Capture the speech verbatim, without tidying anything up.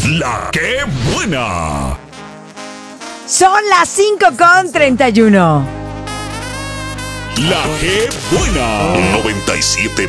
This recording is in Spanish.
La que buena. Son las cinco con treinta y uno. La que buena. noventa y siete